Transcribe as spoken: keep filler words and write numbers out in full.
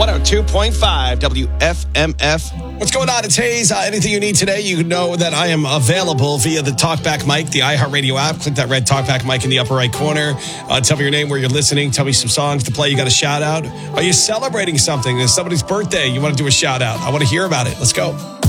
one oh two point five W F M F. What's going on? It's Hayes. Uh, anything you need today, you know that I am available via the TalkBack mic, the iHeartRadio app. Click that red TalkBack mic in the upper right corner. Uh, tell me your name, where you're listening. Tell me some songs to play. You got a shout out. Are you celebrating something? It's somebody's birthday. You want to do a shout out. I want to hear about it. Let's go.